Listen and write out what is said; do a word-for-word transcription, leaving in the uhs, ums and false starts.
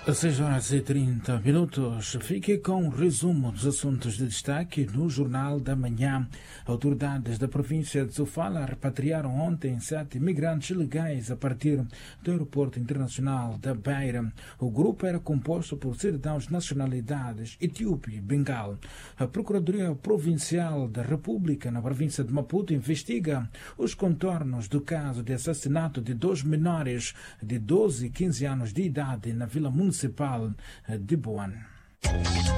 seis horas e trinta minutos. Fique com um resumo dos assuntos de destaque no Jornal da Manhã. Autoridades da província de Sofala repatriaram ontem sete imigrantes ilegais a partir do aeroporto internacional da Beira. O grupo era composto por cidadãos de nacionalidades etíope e bengal. A Procuradoria Provincial da República na província de Maputo investiga os contornos do caso de assassinato de dois menores de doze e quinze anos de idade na Vila Municipal de Boane.